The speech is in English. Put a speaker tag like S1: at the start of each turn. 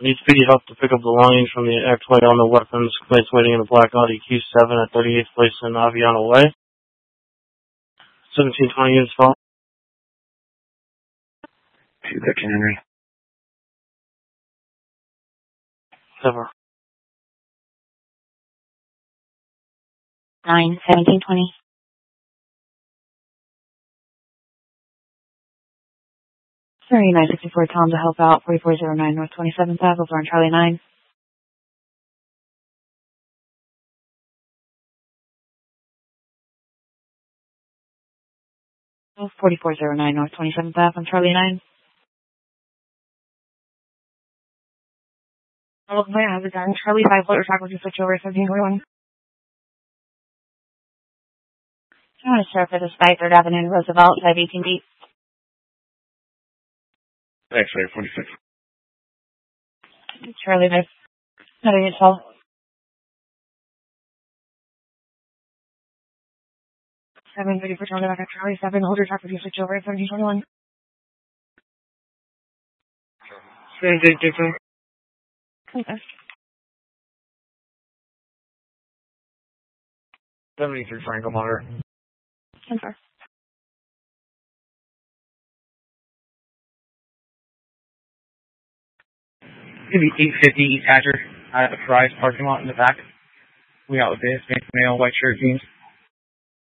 S1: Need speedy help to pick up belongings from the actually on the weapons. Place waiting in the black Audi Q7 at 38th place in Aviano Way. 1720 units fall.
S2: 213 Henry.
S1: Cover.
S3: 91720. Sorry, 964 Tom to help out. 4409 North 27th Ave over on Charlie 9. Oh, 4409 North 27th Ave on Charlie 9. Oh, my, how's it done? Charlie 5 floater track, would you switch over 1721? I want to surf at the Spike 3rd Avenue and Roosevelt, 518 feet.
S2: X-ray 46.
S3: Charlie 5. How do you tell? 730 for Charlie back at Charlie 7. Hold your track, would you switch over 1721?
S1: Same thing, different.
S3: Okay.
S2: 73 Franco Monitor.
S3: 10-4.
S2: It's going to be 850 East Hatcher at the Fry's parking lot in the back. We got with this, male, white shirt, jeans.